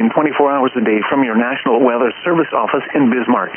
information 24 hours a day from your National Weather Service office in Bismarck.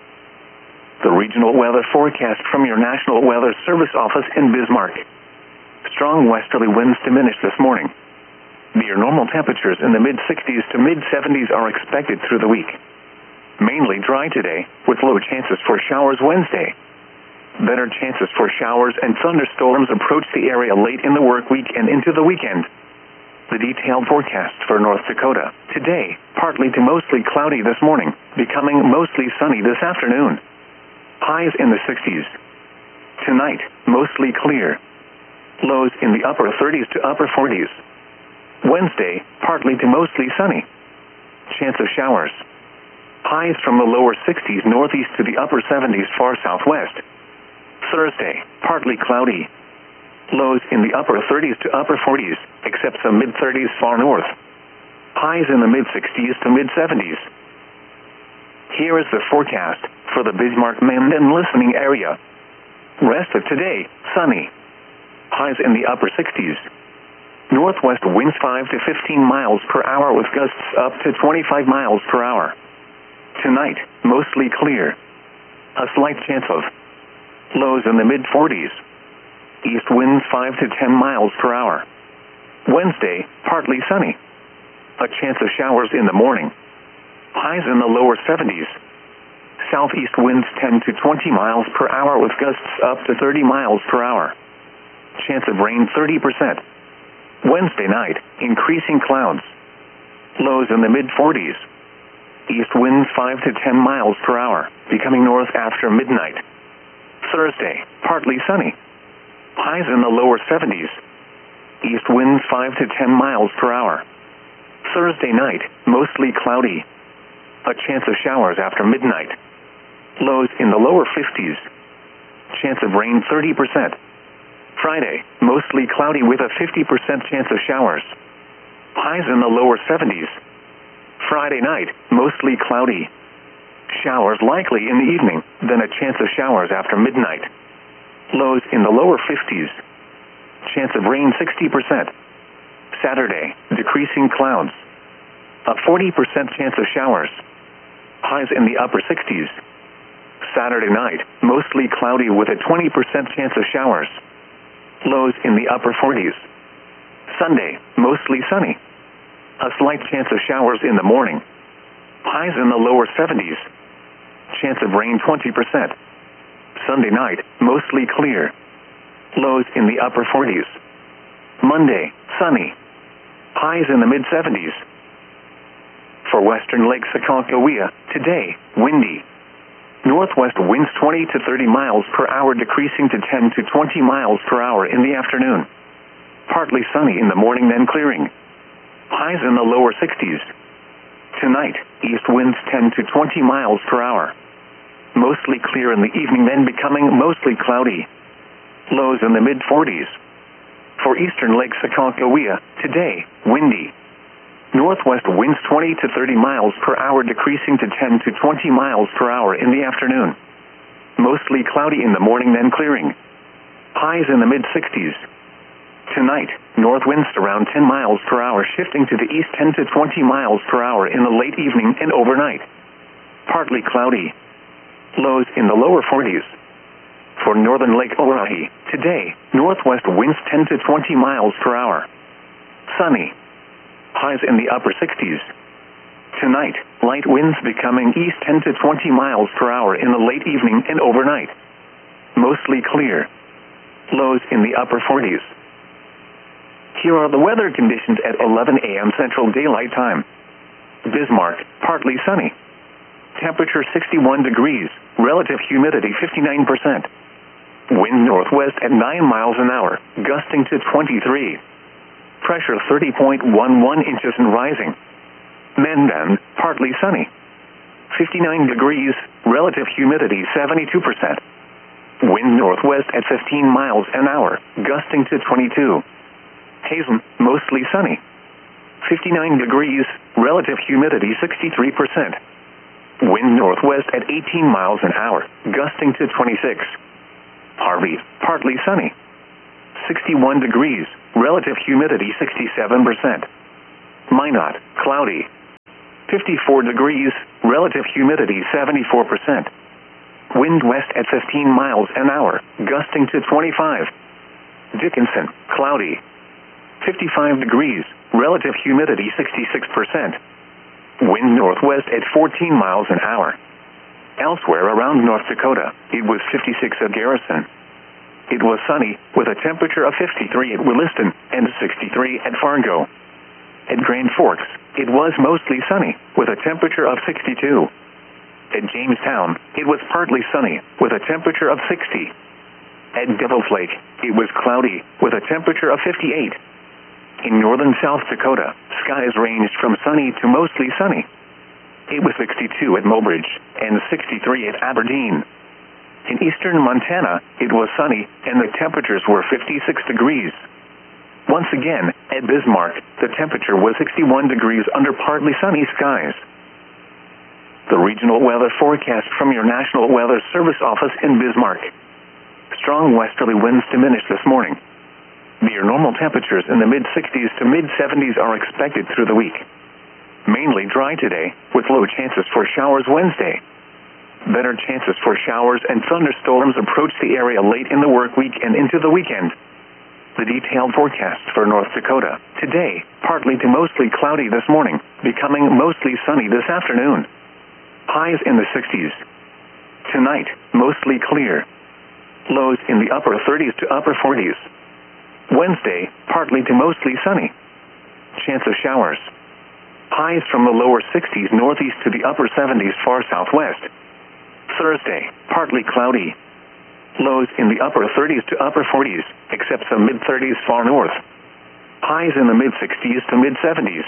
The regional weather forecast from your National Weather Service office in Bismarck. Strong westerly winds diminish this morning. Near normal temperatures in the mid-60s to mid-70s are expected through the week. Mainly dry today, with low chances for showers Wednesday. Better chances for showers and thunderstorms approach the area late in the work week and into the weekend. The detailed forecast for North Dakota. Today, partly to mostly cloudy this morning, becoming mostly sunny this afternoon. Highs in the 60s. Tonight, mostly clear. Lows in the upper 30s to upper 40s. Wednesday, partly to mostly sunny. Chance of showers. Highs from the lower 60s northeast to the upper 70s far southwest. Thursday, partly cloudy. Lows in the upper 30s to upper 40s, except some mid-30s far north. Highs in the mid-60s to mid-70s. Here is the forecast for the Bismarck-Menden listening area. Rest of today, sunny. Highs in the upper 60s. Northwest winds 5 to 15 miles per hour with gusts up to 25 miles per hour. Tonight, mostly clear. A slight chance of lows in the mid-40s. East winds 5 to 10 miles per hour. Wednesday, partly sunny. A chance of showers in the morning. Highs in the lower 70s. Southeast winds 10 to 20 miles per hour with gusts up to 30 miles per hour. Chance of rain 30%. Wednesday night, increasing clouds. Lows in the mid-40s. East winds 5 to 10 miles per hour, becoming north after midnight. Thursday, partly sunny. Highs in the lower 70s. East winds 5 to 10 miles per hour. Thursday night, mostly cloudy. A chance of showers after midnight. Lows in the lower 50s. Chance of rain 30%. Friday, mostly cloudy with a 50% chance of showers. Highs in the lower 70s. Friday night, mostly cloudy. Showers likely in the evening, then a chance of showers after midnight. Lows in the lower 50s. Chance of rain 60%. Saturday, decreasing clouds. A 40% chance of showers. Highs in the upper 60s. Saturday night, mostly cloudy with a 20% chance of showers. Lows in the upper 40s. Sunday, mostly sunny. A slight chance of showers in the morning. Highs in the lower 70s. Chance of rain 20%. Sunday night, mostly clear. Lows in the upper 40s. Monday, sunny. Highs in the mid-70s. For western Lake Sakoncoquia, today, windy. Northwest winds 20 to 30 miles per hour decreasing to 10 to 20 miles per hour in the afternoon. Partly sunny in the morning then clearing. Highs in the lower 60s. Tonight, east winds 10 to 20 miles per hour. Mostly clear in the evening then becoming mostly cloudy. Lows in the mid-40s. For eastern Lake Sakoncoquia, today, windy. Northwest winds 20 to 30 miles per hour decreasing to 10 to 20 miles per hour in the afternoon. Mostly cloudy in the morning then clearing. Highs in the mid-60s. Tonight, north winds around 10 miles per hour shifting to the east 10 to 20 miles per hour in the late evening and overnight. Partly cloudy. Lows in the lower 40s. For northern Lake Oahe, today, northwest winds 10 to 20 miles per hour. Sunny. Highs in the upper 60s. Tonight, light winds becoming east 10 to 20 miles per hour in the late evening and overnight. Mostly clear. Lows in the upper 40s. Here are the weather conditions at 11 a.m. Central Daylight Time. Bismarck, partly sunny. Temperature 61 degrees, relative humidity 59%. Wind northwest at 9 miles an hour, gusting to 23. Pressure 30.11 inches and rising. Menden, partly sunny. 59 degrees, relative humidity 72%. Wind northwest at 15 miles an hour, gusting to 22. Hazen, mostly sunny. 59 degrees, relative humidity 63%. Wind northwest at 18 miles an hour, gusting to 26. Harvey, partly sunny. 61 degrees, relative humidity 67%. Minot, cloudy. 54 degrees, relative humidity 74%. Wind west at 15 miles an hour, gusting to 25. Dickinson, cloudy. 55 degrees, relative humidity 66%. Wind northwest at 14 miles an hour. Elsewhere around North Dakota, it was 56 at Garrison. It was sunny, with a temperature of 53 at Williston and 63 at Fargo. At Grand Forks, it was mostly sunny, with a temperature of 62. At Jamestown, it was partly sunny, with a temperature of 60. At Devil's Lake, it was cloudy, with a temperature of 58. In northern South Dakota, skies ranged from sunny to mostly sunny. It was 62 at Mobridge and 63 at Aberdeen. In eastern Montana, it was sunny, and the temperatures were 56 degrees. Once again, at Bismarck, the temperature was 61 degrees under partly sunny skies. The regional weather forecast from your National Weather Service office in Bismarck. Strong westerly winds diminish this morning. Near normal temperatures in the mid-60s to mid-70s are expected through the week. Mainly dry today, with low chances for showers Wednesday. Better chances for showers and thunderstorms approach the area late in the work week and into the weekend. The detailed forecast for North Dakota. Today, partly to mostly cloudy this morning, becoming mostly sunny this afternoon. Highs in the 60s. Tonight, mostly clear. Lows in the upper 30s to upper 40s. Wednesday, partly to mostly sunny. Chance of showers. Highs from the lower 60s northeast to the upper 70s far southwest. Thursday, partly cloudy. Lows in the upper 30s to upper 40s, except some mid-30s far north. Highs in the mid-60s to mid-70s.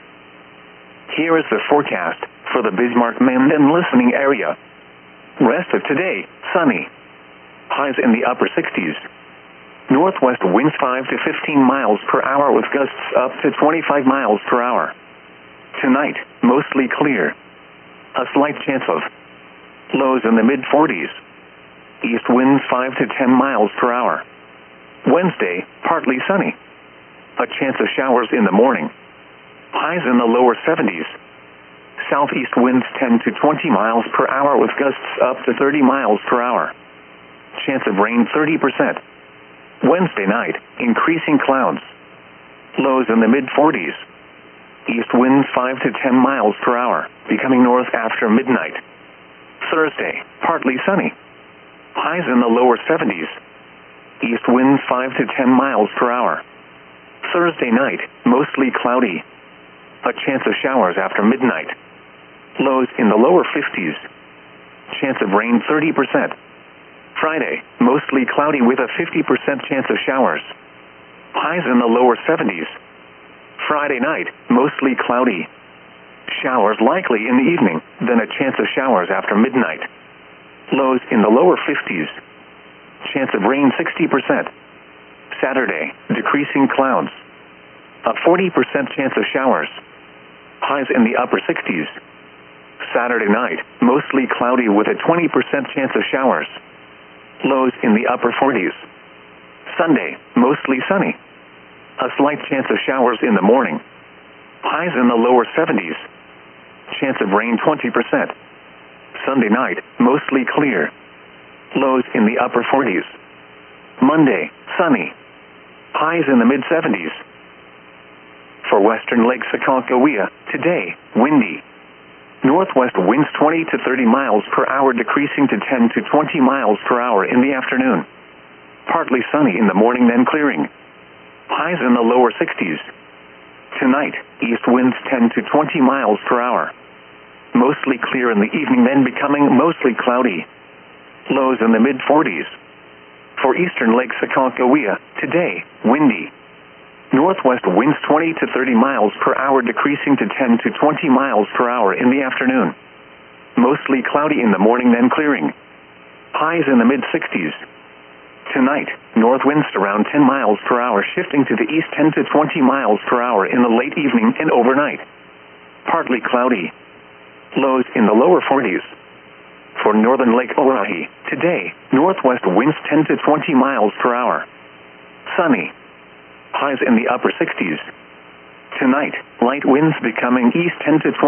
Here is the forecast for the Bismarck-Mend and listening area. Rest of today, sunny. Highs in the upper 60s. Northwest winds 5 to 15 miles per hour with gusts up to 25 miles per hour. Tonight, mostly clear. A slight chance of lows in the mid-40s. East winds 5 to 10 miles per hour. Wednesday, partly sunny. A chance of showers in the morning. Highs in the lower 70s. Southeast winds 10 to 20 miles per hour with gusts up to 30 miles per hour. Chance of rain 30%. Wednesday night, increasing clouds. Lows in the mid-40s. East winds 5 to 10 miles per hour, becoming north after midnight. Thursday, partly sunny. Highs in the lower 70s. East winds 5 to 10 miles per hour. Thursday night, mostly cloudy. A chance of showers after midnight. Lows in the lower 50s. Chance of rain 30%. Friday, mostly cloudy with a 50% chance of showers. Highs in the lower 70s. Friday night, mostly cloudy. Showers likely in the evening, then a chance of showers after midnight. Lows in the lower 50s. Chance of rain 60%. Saturday, decreasing clouds. A 40% chance of showers. Highs in the upper 60s. Saturday night, mostly cloudy with a 20% chance of showers. Lows in the upper 40s. Sunday, mostly sunny. A slight chance of showers in the morning. Highs in the lower 70s. Chance of rain 20%. Sunday night, mostly clear. Lows in the upper 40s. Monday, sunny. Highs in the mid-70s. For western Lake Sakakawea, today, windy. Northwest winds 20 to 30 miles per hour decreasing to 10 to 20 miles per hour in the afternoon. Partly sunny in the morning then clearing. Highs in the lower 60s. Tonight, east winds 10 to 20 miles per hour. Mostly clear in the evening then becoming mostly cloudy. Lows in the mid-40s. For eastern Lake Sakakawea, today, windy. Northwest winds 20 to 30 miles per hour decreasing to 10 to 20 miles per hour in the afternoon. Mostly cloudy in the morning then clearing. Highs in the mid-60s. Tonight, north winds around 10 miles per hour shifting to the east 10 to 20 miles per hour in the late evening and overnight. Partly cloudy. Lows in the lower 40s. For northern Lake Oahe, today, northwest winds 10 to 20 miles per hour. Sunny. Highs in the upper 60s. Tonight, light winds becoming east 10 to 20